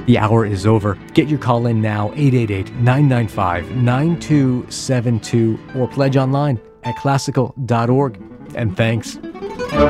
The hour is over. Get your call in now, 888-995-9272, or pledge online at classical.org. And thanks.